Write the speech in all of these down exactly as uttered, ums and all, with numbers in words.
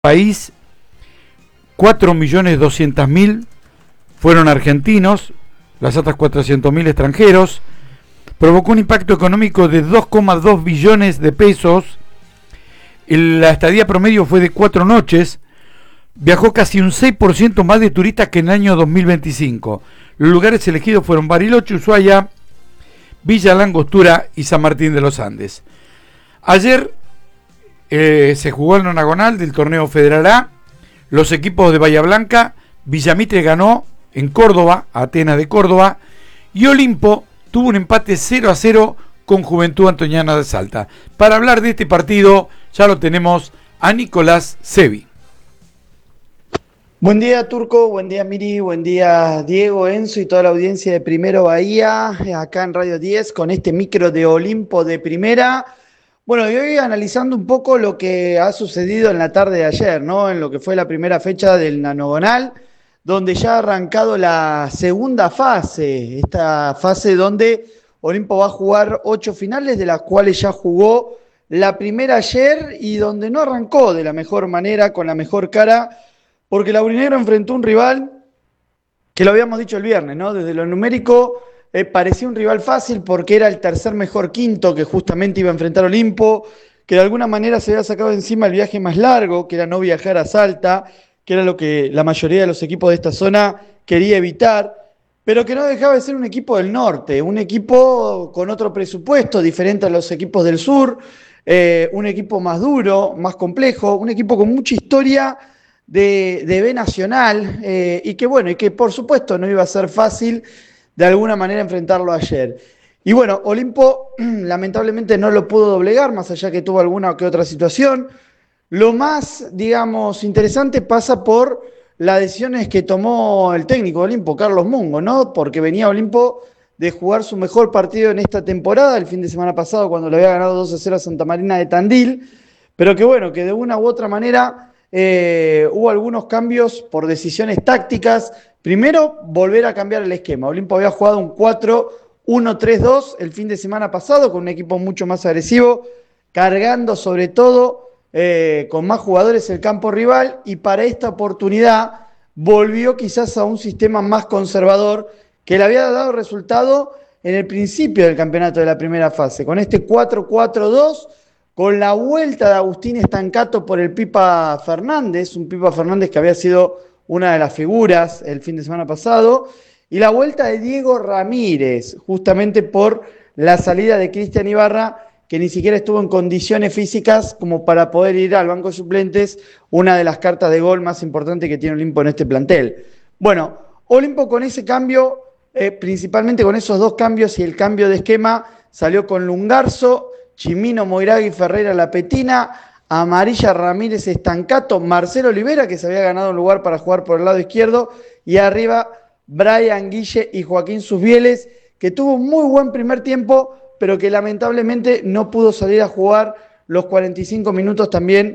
país, cuatro millones doscientos mil fueron argentinos, las otras cuatrocientos mil extranjeros, provocó un impacto económico de dos coma dos billones de pesos, la estadía promedio fue de cuatro noches, viajó casi un seis por ciento más de turistas que en el año dos mil veinticinco. Los lugares elegidos fueron Bariloche, Ushuaia, Villa La Angostura y San Martín de los Andes. Ayer eh, se jugó el nonagonal del torneo Federal A. Los equipos de Bahía Blanca, Villamitre ganó en Córdoba, Atenas de Córdoba, y Olimpo tuvo un empate cero a cero con Juventud Antoniana de Salta. Para hablar de este partido ya lo tenemos a Nicolás Sevi. Buen día, Turco, buen día, Miri, buen día, Diego, Enzo y toda la audiencia de Primero Bahía, acá en Radio diez, con este micro de Olimpo de Primera. Bueno, y hoy analizando un poco lo que ha sucedido en la tarde de ayer, ¿no? En lo que fue la primera fecha del nonagonal, donde ya ha arrancado la segunda fase, esta fase donde Olimpo va a jugar ocho finales, de las cuales ya jugó la primera ayer y donde no arrancó de la mejor manera, con la mejor cara, porque Laurinegro enfrentó un rival que lo habíamos dicho el viernes, ¿no? Desde lo numérico eh, parecía un rival fácil porque era el tercer mejor quinto que justamente iba a enfrentar Olimpo, que de alguna manera se había sacado de encima el viaje más largo, que era no viajar a Salta, que era lo que la mayoría de los equipos de esta zona quería evitar, pero que no dejaba de ser un equipo del norte, un equipo con otro presupuesto diferente a los equipos del sur, eh, un equipo más duro, más complejo, un equipo con mucha historia de, de B Nacional, eh, y que bueno, y que por supuesto no iba a ser fácil de alguna manera enfrentarlo ayer. Y bueno, Olimpo lamentablemente no lo pudo doblegar, más allá que tuvo alguna que otra situación. Lo más, digamos, interesante pasa por las decisiones que tomó el técnico de Olimpo, Carlos Mungo, ¿no? Porque venía Olimpo de jugar su mejor partido en esta temporada, el fin de semana pasado, cuando le había ganado dos a cero a Santa Marina de Tandil, pero que bueno, que de una u otra manera eh, hubo algunos cambios por decisiones tácticas. Primero, volver a cambiar el esquema. Olimpo había jugado un cuatro uno tres dos el fin de semana pasado, con un equipo mucho más agresivo, cargando sobre todo Eh, con más jugadores el campo rival, y para esta oportunidad volvió quizás a un sistema más conservador que le había dado resultado en el principio del campeonato de la primera fase, con este cuatro cuatro dos, con la vuelta de Agustín Estancato por el Pipa Fernández, un Pipa Fernández que había sido una de las figuras el fin de semana pasado, y la vuelta de Diego Ramírez, justamente por la salida de Cristian Ibarra, que ni siquiera estuvo en condiciones físicas como para poder ir al banco de suplentes, una de las cartas de gol más importantes que tiene Olimpo en este plantel. Bueno, Olimpo con ese cambio, eh, principalmente con esos dos cambios y el cambio de esquema, salió con Lungarzo, Chimino, Moiragui, Ferreira, Lapetina, Amarilla, Ramírez, Estancato, Marcelo Olivera, que se había ganado un lugar para jugar por el lado izquierdo, y arriba Brian Guille y Joaquín Susbieles, que tuvo un muy buen primer tiempo, pero que lamentablemente no pudo salir a jugar los cuarenta y cinco minutos también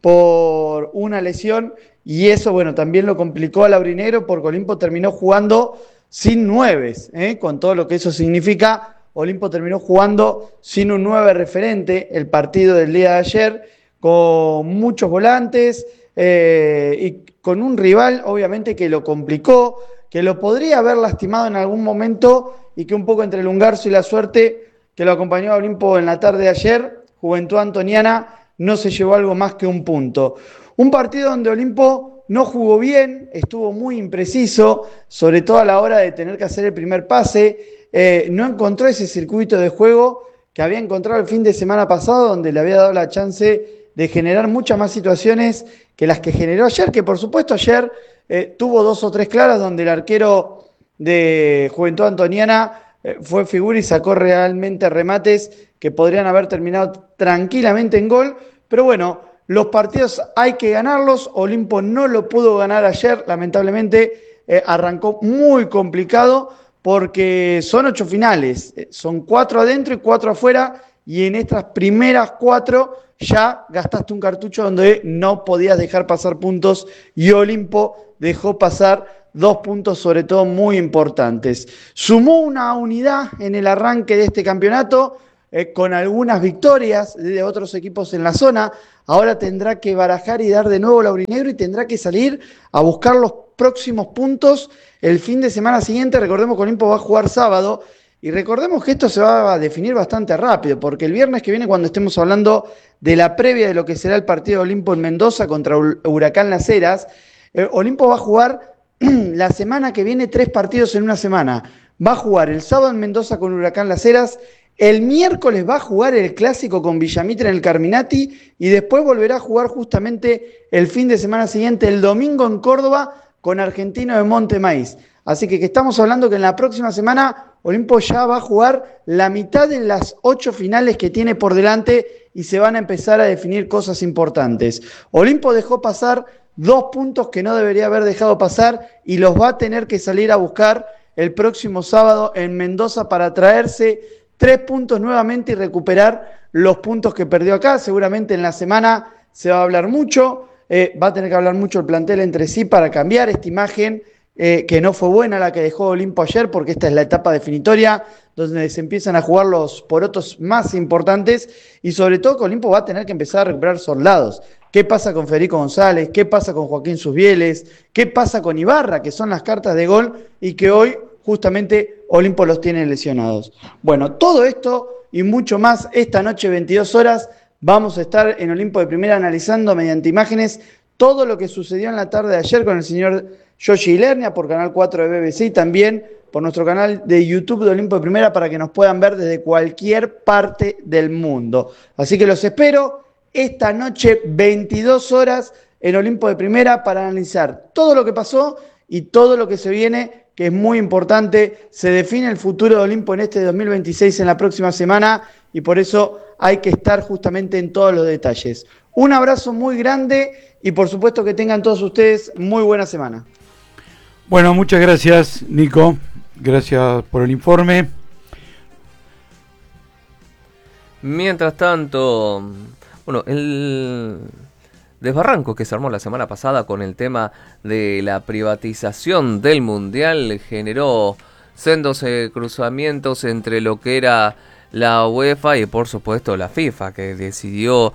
por una lesión, y eso, bueno, también lo complicó a Laurinegro, porque Olimpo terminó jugando sin nueves, ¿eh? Con todo lo que eso significa. Olimpo terminó jugando sin un nueve referente el partido del día de ayer, con muchos volantes, eh, y con un rival, obviamente, que lo complicó, que lo podría haber lastimado en algún momento, y que un poco entre el Lungarzo y la suerte que lo acompañó a Olimpo en la tarde de ayer, Juventud Antoniana no se llevó algo más que un punto. Un partido donde Olimpo no jugó bien, estuvo muy impreciso, sobre todo a la hora de tener que hacer el primer pase, eh, no encontró ese circuito de juego que había encontrado el fin de semana pasado, donde le había dado la chance de generar muchas más situaciones que las que generó ayer, que por supuesto ayer eh, tuvo dos o tres claras donde el arquero de Juventud Antoniana fue figura y sacó realmente remates que podrían haber terminado tranquilamente en gol. Pero bueno, los partidos hay que ganarlos. Olimpo no lo pudo ganar ayer, lamentablemente. eh, arrancó muy complicado porque son ocho finales, eh, son cuatro adentro y cuatro afuera, y en estas primeras cuatro ya gastaste un cartucho donde no podías dejar pasar puntos, y Olimpo dejó pasar dos puntos sobre todo muy importantes. Sumó una unidad en el arranque de este campeonato, eh, con algunas victorias de otros equipos en la zona. ahora tendrá que barajar y dar de nuevo laurinegro y tendrá que salir a buscar los próximos puntos el fin de semana siguiente. Recordemos que Olimpo va a jugar sábado y recordemos que esto se va a definir bastante rápido, porque el viernes que viene, cuando estemos hablando de la previa de lo que será el partido de Olimpo en Mendoza contra Huracán Las Heras, eh, Olimpo va a jugar la semana que viene tres partidos en una semana. Va a jugar el sábado en Mendoza con Huracán Las Heras, el miércoles va a jugar el clásico con Villamitre en el Carminati y después volverá a jugar justamente el fin de semana siguiente, el domingo en Córdoba, con Argentino de Monte Maíz. Así que, que estamos hablando que en la próxima semana Olimpo ya va a jugar la mitad de las ocho finales que tiene por delante y se van a empezar a definir cosas importantes. Olimpo dejó pasar dos puntos que no debería haber dejado pasar y los va a tener que salir a buscar el próximo sábado en Mendoza para traerse tres puntos nuevamente y recuperar los puntos que perdió acá. Seguramente en la semana se va a hablar mucho, eh, va a tener que hablar mucho el plantel entre sí para cambiar esta imagen eh, que no fue buena la que dejó Olimpo ayer, porque esta es la etapa definitoria donde se empiezan a jugar los porotos más importantes y sobre todo que Olimpo va a tener que empezar a recuperar soldados. ¿Qué pasa con Federico González? ¿Qué pasa con Joaquín Susbieles? ¿Qué pasa con Ibarra, que son las cartas de gol y que hoy justamente Olimpo los tiene lesionados? Bueno, todo esto y mucho más esta noche, veintidós horas, vamos a estar en Olimpo de Primera analizando mediante imágenes todo lo que sucedió en la tarde de ayer con el señor Yoshi Ilernia por Canal cuatro de B B C y también por nuestro canal de YouTube de Olimpo de Primera para que nos puedan ver desde cualquier parte del mundo. Así que los espero esta noche, veintidós horas, en Olimpo de Primera para analizar todo lo que pasó y todo lo que se viene, que es muy importante. Se define el futuro de Olimpo en este dos mil veintiséis en la próxima semana y por eso hay que estar justamente en todos los detalles. Un abrazo muy grande y por supuesto que tengan todos ustedes muy buena semana. Bueno, muchas gracias, Nico. Gracias por el informe. Mientras tanto, bueno, el desbarranco que se armó la semana pasada con el tema de la privatización del Mundial generó sendos eh, cruzamientos entre lo que era la UEFA y por supuesto la FIFA, que decidió,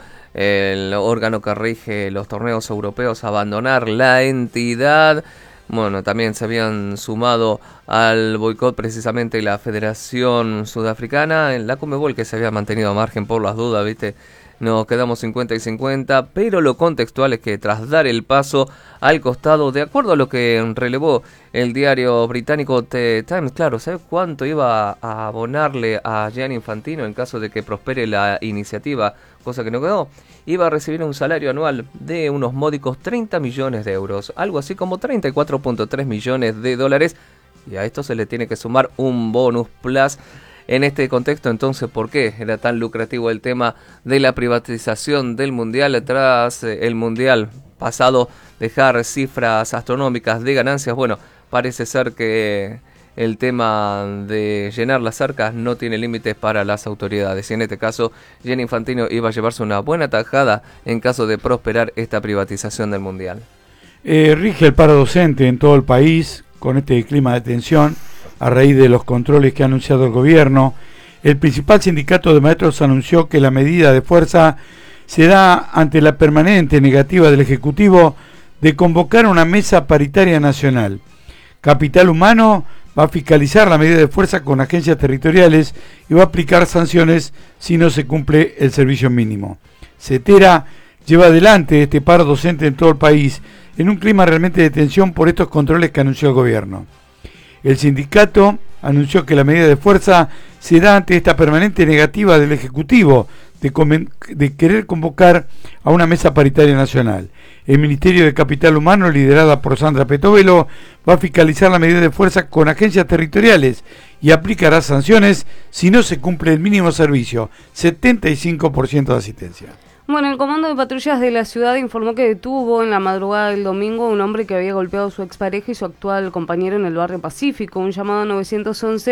el órgano que rige los torneos europeos, abandonar la entidad. Bueno, también se habían sumado al boicot precisamente la Federación Sudafricana, en la Conmebol, que se había mantenido a margen por las dudas, ¿viste? Nos quedamos cincuenta y cincuenta, pero lo contextual es que tras dar el paso al costado, de acuerdo a lo que relevó el diario británico The Times, claro, ¿sabe cuánto iba a abonarle a Gianni Infantino en caso de que prospere la iniciativa? Cosa que no quedó. Iba a recibir un salario anual de unos módicos treinta millones de euros, algo así como treinta y cuatro punto tres millones de dólares, y a esto se le tiene que sumar un bonus plus. En este contexto, entonces, ¿por qué era tan lucrativo el tema de la privatización del Mundial tras eh, el Mundial pasado dejar cifras astronómicas de ganancias? Bueno, parece ser que el tema de llenar las arcas no tiene límites para las autoridades. Y en este caso, Gianni Infantino iba a llevarse una buena tajada en caso de prosperar esta privatización del Mundial. Eh, rige el paro docente en todo el país con este clima de tensión a raíz de los controles que ha anunciado el gobierno. El principal sindicato de maestros anunció que la medida de fuerza se da ante la permanente negativa del Ejecutivo de convocar una mesa paritaria nacional. Capital Humano va a fiscalizar la medida de fuerza con agencias territoriales y va a aplicar sanciones si no se cumple el servicio mínimo. CETERA lleva adelante este paro docente en todo el país en un clima realmente de tensión por estos controles que anunció el gobierno. El sindicato anunció que la medida de fuerza se da ante esta permanente negativa del Ejecutivo de, comen- de querer convocar a una mesa paritaria nacional. El Ministerio de Capital Humano, liderada por Sandra Petovelo, va a fiscalizar la medida de fuerza con agencias territoriales y aplicará sanciones si no se cumple el mínimo servicio, setenta y cinco por ciento de asistencia. Bueno, el Comando de Patrullas de la ciudad informó que detuvo en la madrugada del domingo a un hombre que había golpeado a su expareja y su actual compañero en el barrio Pacífico. Un llamado a nueve once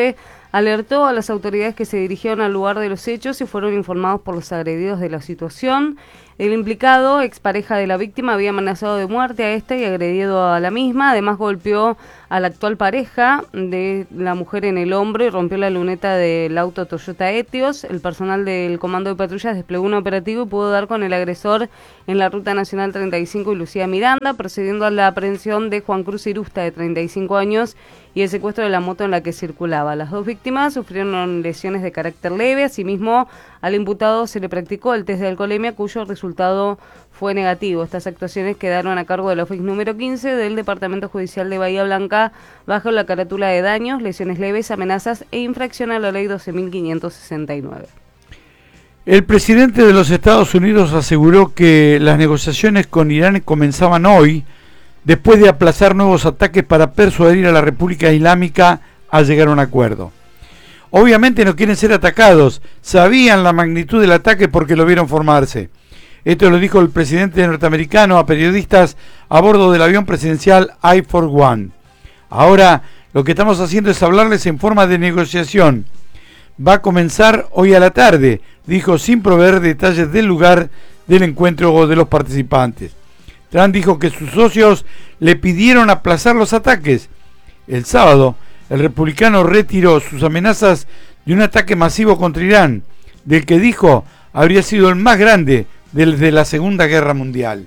alertó a las autoridades que se dirigieron al lugar de los hechos y fueron informados por los agredidos de la situación. El implicado, expareja de la víctima, había amenazado de muerte a esta y agredido a la misma. Además golpeó a la actual pareja de la mujer en el hombro y rompió la luneta del auto Toyota Etios. El personal del Comando de Patrullas desplegó un operativo y pudo dar con el agresor en la Ruta Nacional treinta y cinco y Lucía Miranda, procediendo a la aprehensión de Juan Cruz Irusta, de treinta y cinco años, y el secuestro de la moto en la que circulaba. Las dos víctimas sufrieron lesiones de carácter leve. Asimismo, al imputado se le practicó el test de alcoholemia, cuyo resultado fue negativo. Estas actuaciones quedaron a cargo del O F I C número quince del Departamento Judicial de Bahía Blanca, bajo la carátula de daños, lesiones leves, amenazas e infracción a la ley doce mil quinientos sesenta y nueve. El presidente de los Estados Unidos aseguró que las negociaciones con Irán comenzaban hoy, después de aplazar nuevos ataques para persuadir a la República Islámica a llegar a un acuerdo. Obviamente no quieren ser atacados, sabían la magnitud del ataque porque lo vieron formarse. Esto lo dijo el presidente norteamericano a periodistas a bordo del avión presidencial Air Force One. Ahora lo que estamos haciendo es hablarles en forma de negociación. Va a comenzar hoy a la tarde, dijo sin proveer detalles del lugar del encuentro o de los participantes. Trump dijo que sus socios le pidieron aplazar los ataques. El sábado, el republicano retiró sus amenazas de un ataque masivo contra Irán, del que dijo habría sido el más grande desde la Segunda Guerra Mundial.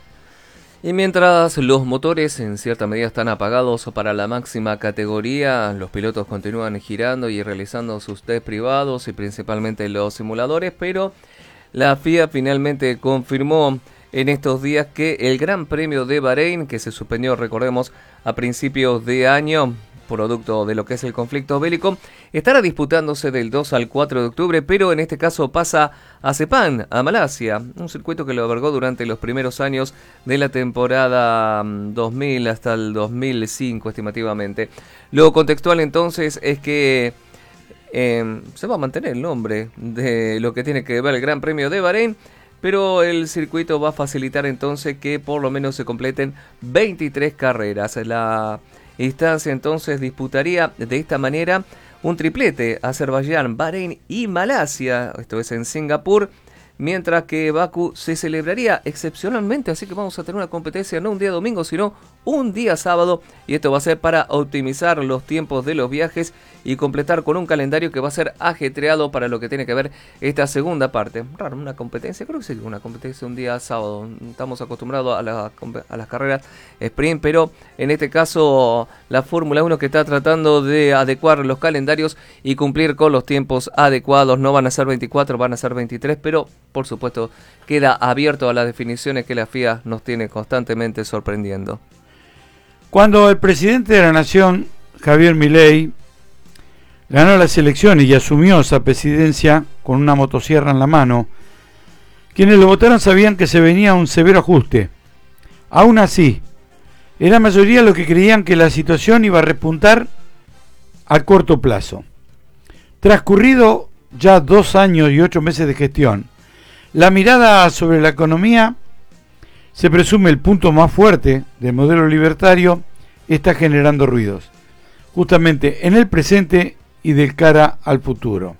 Y mientras los motores en cierta medida están apagados para la máxima categoría, los pilotos continúan girando y realizando sus test privados y principalmente los simuladores, pero la F I A finalmente confirmó en estos días que el Gran Premio de Bahrein, que se suspendió, recordemos, a principios de año, producto de lo que es el conflicto bélico, estará disputándose del dos al cuatro de octubre, pero en este caso pasa a Sepang, a Malasia, un circuito que lo albergó durante los primeros años de la temporada dos mil hasta el dos mil cinco estimativamente. Lo contextual entonces es que eh, se va a mantener el nombre de lo que tiene que ver el Gran Premio de Bahrein, pero el circuito va a facilitar entonces que por lo menos se completen veintitrés carreras. La instancia entonces disputaría de esta manera un triplete: Azerbaiyán, Bahrein y Malasia, esto es en Singapur, mientras que Bakú se celebraría excepcionalmente, así que vamos a tener una competencia no un día domingo, sino un día sábado, y esto va a ser para optimizar los tiempos de los viajes y completar con un calendario que va a ser ajetreado para lo que tiene que ver esta segunda parte. Raro, una competencia, creo que sí, una competencia un día sábado. Estamos acostumbrados a, la, a las carreras sprint, pero en este caso la Fórmula uno que está tratando de adecuar los calendarios y cumplir con los tiempos adecuados. No van a ser veinticuatro, van a ser veintitrés, pero por supuesto queda abierto a las definiciones que la F I A nos tiene constantemente sorprendiendo. Cuando el presidente de la Nación, Javier Milei, ganó las elecciones y asumió esa presidencia con una motosierra en la mano, quienes lo votaron sabían que se venía un severo ajuste. Aún así, era mayoría los que creían que la situación iba a repuntar a corto plazo. Transcurrido ya dos años y ocho meses de gestión, la mirada sobre la economía, se presume el punto más fuerte del modelo libertario, está generando ruidos, justamente en el presente y de cara al futuro.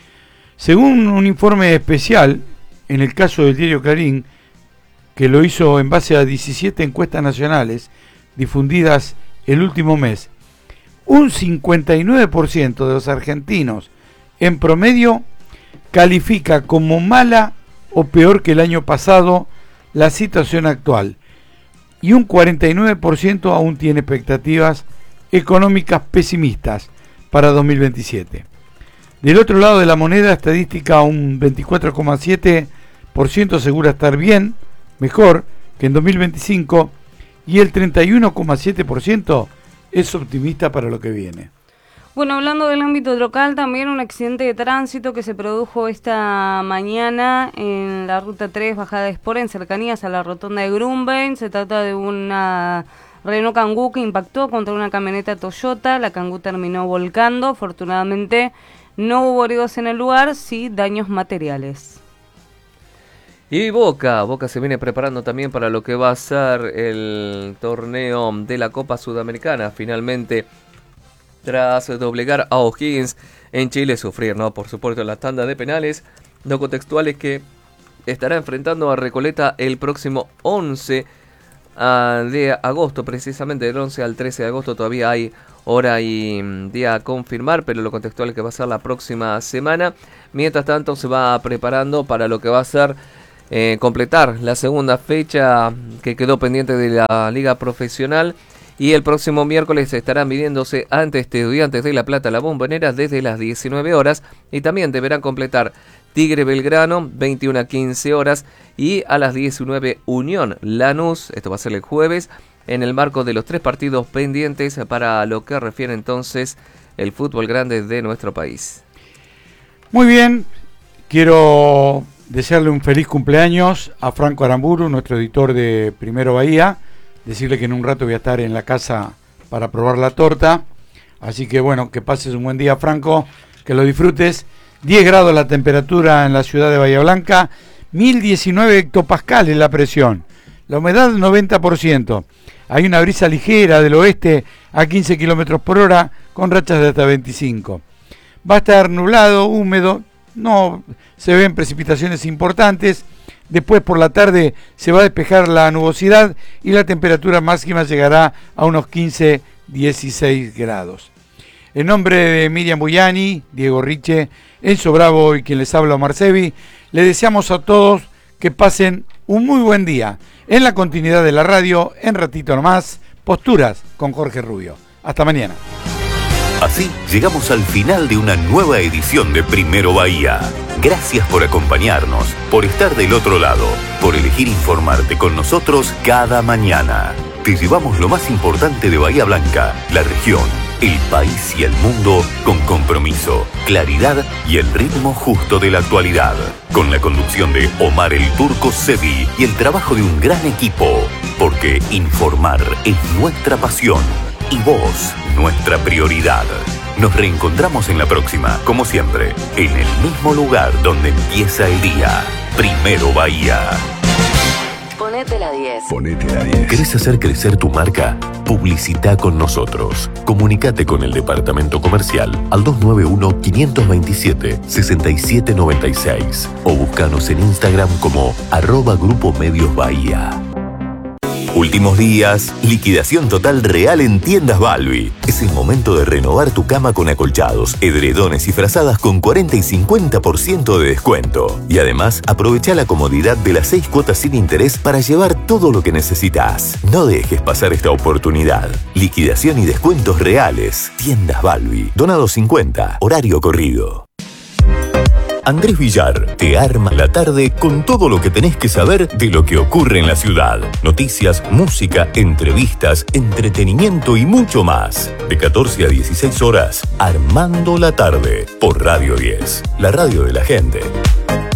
Según un informe especial, en el caso del diario Clarín, que lo hizo en base a diecisiete encuestas nacionales difundidas el último mes, un cincuenta y nueve por ciento de los argentinos en promedio califica como mala o peor que el año pasado la situación actual, y un cuarenta y nueve por ciento aún tiene expectativas económicas pesimistas para dos mil veintisiete. Del otro lado de la moneda estadística, un veinticuatro coma siete por ciento asegura estar bien, mejor que en dos mil veinticinco, y el treinta y uno coma siete por ciento es optimista para lo que viene. Bueno, hablando del ámbito local, también un accidente de tránsito que se produjo esta mañana en la ruta tres, bajada de Sport, en cercanías a la rotonda de Grunbein. Se trata de una Renault Kangoo que impactó contra una camioneta Toyota. La Kangoo terminó volcando. Afortunadamente no hubo heridos en el lugar, sí daños materiales. Y Boca, Boca se viene preparando también para lo que va a ser el torneo de la Copa Sudamericana. Finalmente tras doblegar a O'Higgins en Chile, sufrir, ¿no? Por supuesto, la tanda de penales no contextuales que estará enfrentando a Recoleta el próximo once de agosto, precisamente del once al trece de agosto. Todavía hay hora y día a confirmar, pero lo contextual es que va a ser la próxima semana. Mientras tanto se va preparando para lo que va a ser eh, completar la segunda fecha que quedó pendiente de la Liga Profesional, y el próximo miércoles estarán midiéndose ante Estudiantes de La Plata La Bombonera desde las diecinueve horas, y también deberán completar Tigre Belgrano veintiuna a quince horas, y a las diecinueve Unión Lanús, esto va a ser el jueves, en el marco de los tres partidos pendientes para lo que refiere entonces el fútbol grande de nuestro país. Muy bien, quiero desearle un feliz cumpleaños a Franco Aramburu, nuestro editor de Primero Bahía, decirle que en un rato voy a estar en la casa para probar la torta, así que bueno, que pases un buen día, Franco, que lo disfrutes. diez grados la temperatura en la ciudad de Bahía Blanca, mil diecinueve hectopascales la presión, la humedad noventa por ciento, hay una brisa ligera del oeste a quince kilómetros por hora con rachas de hasta veinticinco. Va a estar nublado, húmedo, no se ven precipitaciones importantes. Después por la tarde se va a despejar la nubosidad y la temperatura máxima llegará a unos quince a dieciséis grados. En nombre de Miriam Buyani, Diego Riche, Enzo Bravo y quien les habla, Omar Sevi, le deseamos a todos que pasen un muy buen día. En la continuidad de la radio, en ratito nomás, Posturas con Jorge Rubio. Hasta mañana. Así llegamos al final de una nueva edición de Primero Bahía. Gracias por acompañarnos, por estar del otro lado, por elegir informarte con nosotros cada mañana. Te llevamos lo más importante de Bahía Blanca, la región, el país y el mundo con compromiso, claridad y el ritmo justo de la actualidad. Con la conducción de Omar el Turco Sevi y el trabajo de un gran equipo. Porque informar es nuestra pasión y vos, nuestra prioridad. Nos reencontramos en la próxima, como siempre, en el mismo lugar donde empieza el día. Primero Bahía. Ponete la diez. Ponete la diez. ¿Querés hacer crecer tu marca? Publicita con nosotros. Comunicate con el departamento comercial al dos nueve uno, cinco dos siete, seis siete nueve seis o búscanos en Instagram como arroba Grupo Medios Bahía. Últimos días, liquidación total real en Tiendas Balbi. Es el momento de renovar tu cama con acolchados, edredones y frazadas con cuarenta y cincuenta por ciento de descuento. Y además, aprovecha la comodidad de las seis cuotas sin interés para llevar todo lo que necesitas. No dejes pasar esta oportunidad. Liquidación y descuentos reales. Tiendas Balbi. Donado cincuenta. Horario corrido. Andrés Villar te arma la tarde con todo lo que tenés que saber de lo que ocurre en la ciudad. Noticias, música, entrevistas, entretenimiento y mucho más. De catorce a dieciséis horas, Armando la tarde, por Radio diez, la radio de la gente.